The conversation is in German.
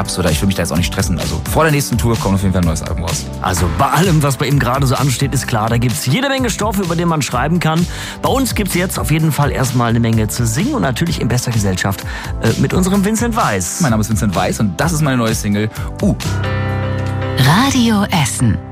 oder ich will mich da jetzt auch nicht stressen. Also vor der nächsten Tour kommt auf jeden Fall ein neues Album raus. Also bei allem, was bei ihm gerade so ansteht, ist klar, da gibt's jede Menge Stoffe, über den man schreiben kann. Bei uns gibt's jetzt auf jeden Fall erstmal eine Menge zu singen und natürlich in bester Gesellschaft mit unserem Vincent Weiss. Mein Name ist Vincent Weiss und das ist meine neue Single, Radio Essen.